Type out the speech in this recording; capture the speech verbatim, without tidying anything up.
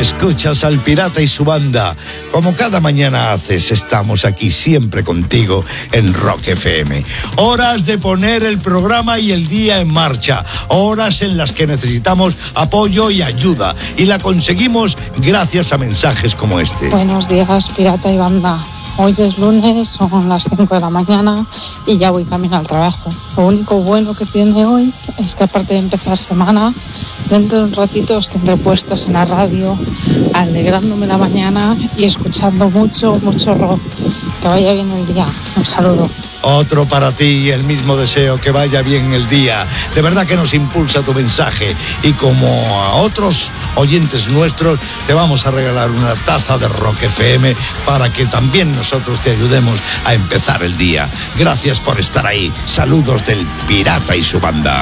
Escuchas al Pirata y su banda. Como cada mañana haces, estamos aquí siempre contigo en Rock F M. Horas de poner el programa y el día en marcha. Horas en las que necesitamos apoyo y ayuda. Y la conseguimos gracias a mensajes como este. Buenos días, Pirata y banda. Hoy es lunes, son las cinco de la mañana y ya voy camino al trabajo. Lo único bueno que tiene hoy es que, aparte de empezar semana, dentro de un ratito os tendré puestos en la radio, alegrándome la mañana y escuchando mucho, mucho rock. Que vaya bien el día. Un saludo. Otro para ti, el mismo deseo, que vaya bien el día. De verdad que nos impulsa tu mensaje. Y como a otros oyentes nuestros, te vamos a regalar una taza de Rock F M para que también nosotros te ayudemos a empezar el día. Gracias por estar ahí. Saludos del Pirata y su banda.